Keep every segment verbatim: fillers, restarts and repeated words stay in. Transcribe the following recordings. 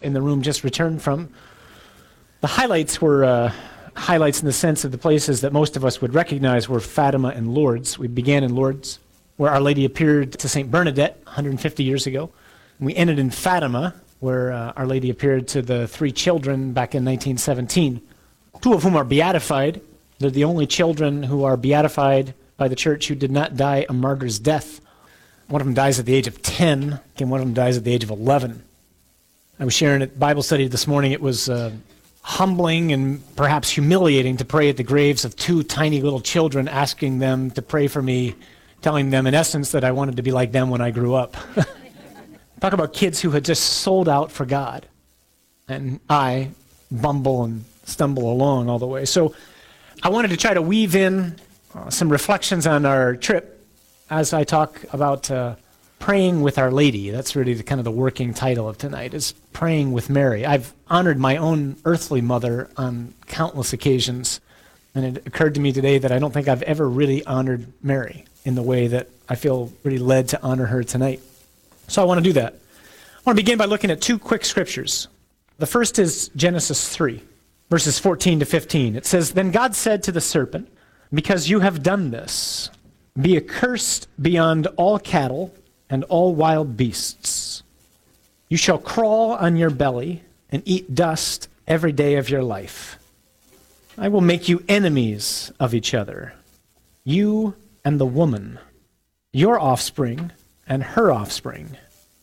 in the room just returned from. The highlights were uh, highlights in the sense of the places that most of us would recognize were Fatima and Lourdes. We began in Lourdes, where Our Lady appeared to Saint Bernadette one hundred fifty years ago. And we ended in Fatima, where uh, Our Lady appeared to the three children back in nineteen seventeen, two of whom are beatified. They're the only children who are beatified by the church who did not die a martyr's death. One of them dies at the age of ten, and one of them dies at the age of eleven. I was sharing at Bible study this morning. It was uh, humbling and perhaps humiliating to pray at the graves of two tiny little children, asking them to pray for me, telling them in essence that I wanted to be like them when I grew up. Talk about kids who had just sold out for God. And I bumble and stumble along all the way. So I wanted to try to weave in uh, some reflections on our trip as I talk about uh, praying with Our Lady. That's really the kind of the working title of tonight, is praying with Mary. I've honored my own earthly mother on countless occasions, and it occurred to me today that I don't think I've ever really honored Mary in the way that I feel really led to honor her tonight. So I want to do that. I want to begin by looking at two quick scriptures. The first is Genesis three, verses fourteen to fifteen. It says, "Then God said to the serpent, 'Because you have done this, be accursed beyond all cattle and all wild beasts. You shall crawl on your belly and eat dust every day of your life. I will make you enemies of each other, you and the woman, your offspring and her offspring.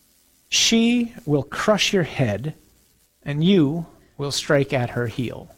She will crush your head, and you will strike at her heel.'"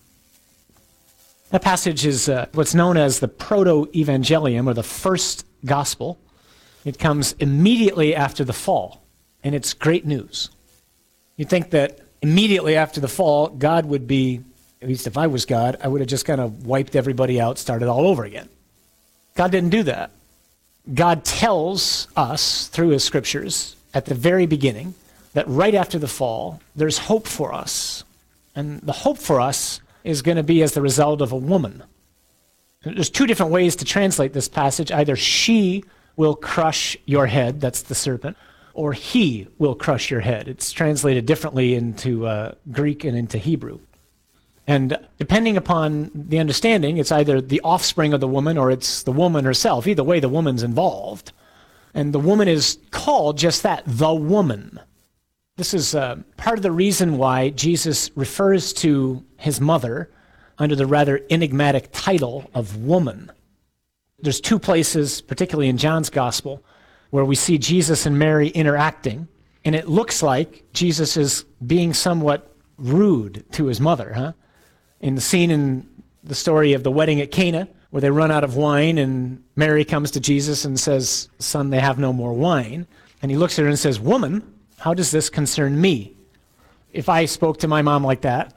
That passage is uh, what's known as the Proto-Evangelium, or the first gospel. It comes immediately after the fall, and it's great news. You'd think that immediately after the fall, God would be, at least if I was God, I would have just kind of wiped everybody out, started all over again. God didn't do that. God tells us through his scriptures at the very beginning that right after the fall, there's hope for us. And the hope for us is going to be as the result of a woman. There's two different ways to translate this passage. Either she will crush your head, that's the serpent, or he will crush your head. It's translated differently into uh, Greek and into Hebrew. And depending upon the understanding, it's either the offspring of the woman or it's the woman herself. Either way, the woman's involved. And the woman is called just that, the woman. This is uh, part of the reason why Jesus refers to his mother under the rather enigmatic title of woman. There's two places, particularly in John's gospel, where we see Jesus and Mary interacting, and it looks like Jesus is being somewhat rude to his mother, huh? In the scene in the story of the wedding at Cana, where they run out of wine, and Mary comes to Jesus and says, "Son, they have no more wine." And he looks at her and says, "Woman, how does this concern me?" If I spoke to my mom like that,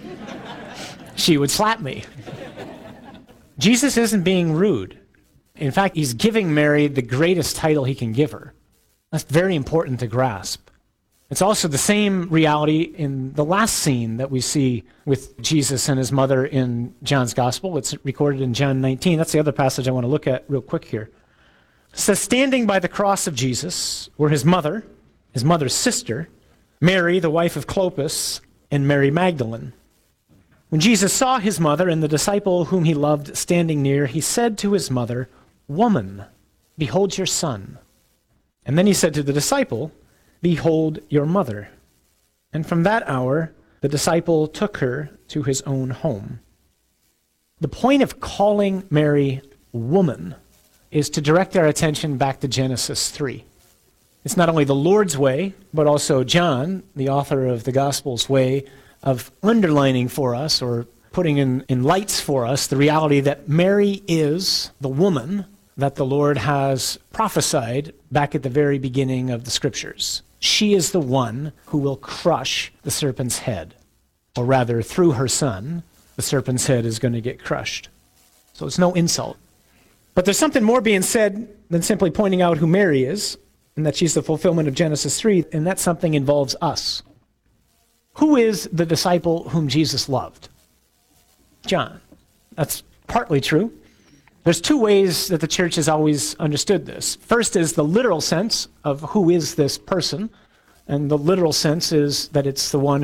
she would slap me. Jesus isn't being rude. In fact, he's giving Mary the greatest title he can give her. That's very important to grasp. It's also the same reality in the last scene that we see with Jesus and his mother in John's gospel. It's recorded in John nineteen. That's the other passage I want to look at real quick here. It says, "Standing by the cross of Jesus were his mother, his mother's sister, Mary, the wife of Clopas, and Mary Magdalene. When Jesus saw his mother and the disciple whom he loved standing near, he said to his mother, 'Woman, behold your son.' And then he said to the disciple, 'Behold your mother.' And from that hour, the disciple took her to his own home." The point of calling Mary woman is to direct our attention back to Genesis three. It's not only the Lord's way, but also John, the author of the Gospel's way of underlining for us or putting in, in lights for us the reality that Mary is the woman that the Lord has prophesied back at the very beginning of the Scriptures. She is the one who will crush the serpent's head. Or rather, through her son, the serpent's head is going to get crushed. So it's no insult. But there's something more being said than simply pointing out who Mary is, and that she's the fulfillment of Genesis three, and that something involves us. Who is the disciple whom Jesus loved? John. That's partly true. There's two ways that the church has always understood this. First is the literal sense of who is this person, and the literal sense is that it's the one